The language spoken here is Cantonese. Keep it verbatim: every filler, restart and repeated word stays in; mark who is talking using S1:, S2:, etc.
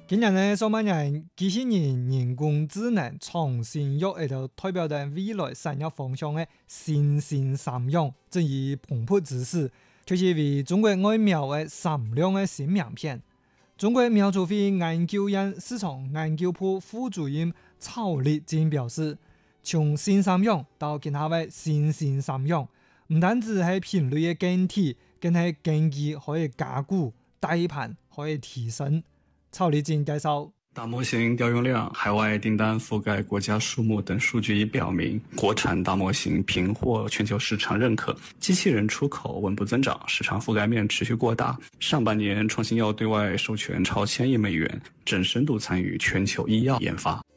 S1: 今年呢，上半年機器人、人工智能、創新藥喺度代表着未來產業方向嘅新興三樣，正以蓬勃之勢，就是為中國疫苗嘅三兩嘅新名片。中國苗族會研究院市場研究部副主任曹立堅表示，從新三樣到其他嘅新興三樣，唔單止係品類嘅更替，更係經濟可以加固，大盤可以提升。曹立堅介紹，
S2: 大模型調用量、海外訂單覆蓋國家數目等數據已表明，國產大模型頻獲全球市場認可，機器人出口穩步增長，市場覆蓋面持續擴大。上半年創新藥對外授權超千億美元，整深度參與全球醫藥研發。